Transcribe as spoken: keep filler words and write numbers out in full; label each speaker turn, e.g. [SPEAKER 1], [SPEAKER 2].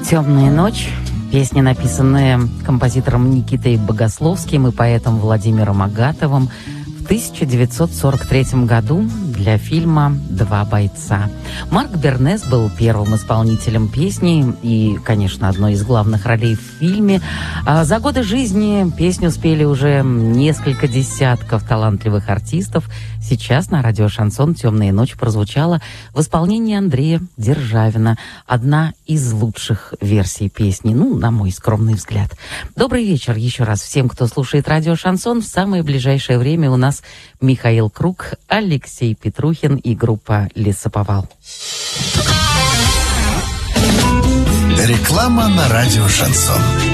[SPEAKER 1] «Темная ночь». Песни, написанные композитором Никитой Богословским и поэтом Владимиром Агатовым в тысяча девятьсот сорок третьем году для фильма «Два бойца». Марк Бернес был первым исполнителем песни и, конечно, одной из главных ролей в фильме. А за годы жизни песню спели уже несколько десятков талантливых артистов. Сейчас на радио «Шансон» «Темная ночь» прозвучала в исполнении Андрея Державина. Одна из лучших версий песни, ну, на мой скромный взгляд. Добрый вечер еще раз всем, кто слушает радио «Шансон». В самое ближайшее время у нас Михаил Круг, Алексей Петрухин и группа «Лесоповал».
[SPEAKER 2] Реклама на радио «Шансон».